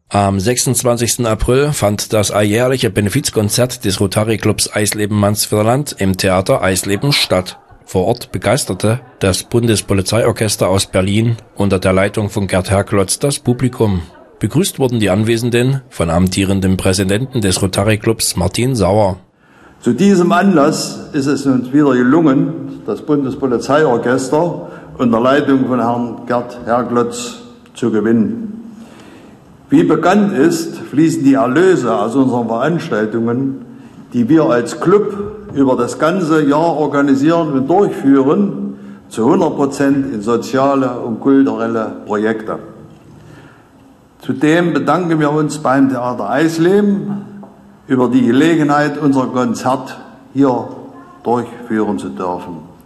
Am 26. April fand das alljährliche Benefizkonzert des Rotary Clubs Eisleben Mansfelderland im Theater Eisleben statt. Vor Ort begeisterte das Bundespolizeiorchester aus Berlin unter der Leitung von Gerd Herklotz das Publikum. Begrüßt wurden die Anwesenden von amtierendem Präsidenten des Rotary Clubs Martin Sauer. Zu diesem Anlass ist es uns wieder gelungen, das Bundespolizeiorchester unter Leitung von Herrn Gerd Herklotz zu gewinnen. Wie bekannt ist, fließen die Erlöse aus unseren Veranstaltungen, die wir als Club über das ganze Jahr organisieren und durchführen, zu 100% in soziale und kulturelle Projekte. Zudem bedanken wir uns beim Theater Eisleben über die Gelegenheit, unser Konzert hier durchführen zu dürfen.